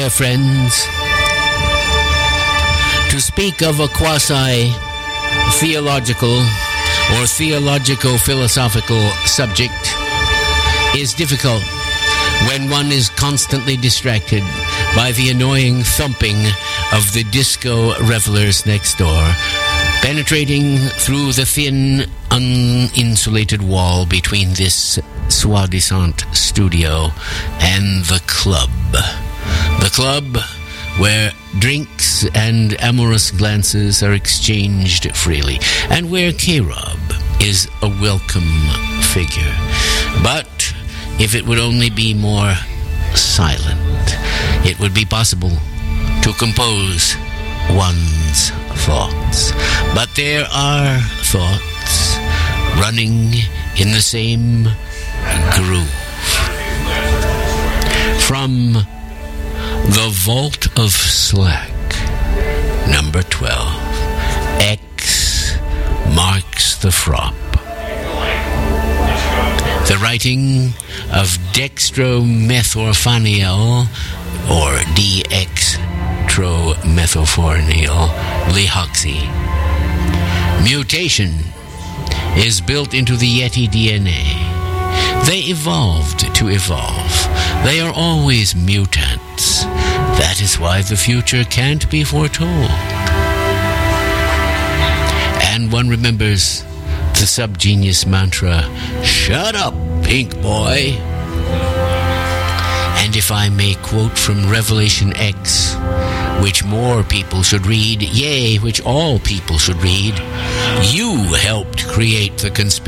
dear friends, to speak of a quasi-theological or theologico-philosophical subject is difficult when one is constantly distracted by the annoying thumping of the disco revelers next door, penetrating through the thin, uninsulated wall between this soi-disant studio and the club. The club where drinks and amorous glances are exchanged freely, and where K-Rob is a welcome figure. But if it would only be more silent, it would be possible to compose one's thoughts. But there are thoughts running in the same groove. From the Vault of Slack, number 12, X marks the frop. The writing of dextromethorphanol, or dextromethorphanol lehoxy. Mutation is built into the Yeti DNA. They evolved to evolve. They are always mutants. That is why the future can't be foretold. And one remembers the subgenius mantra, "Shut up, pink boy." And if I may quote from Revelation X, which more people should read, yea, which all people should read, you helped create the conspiracy.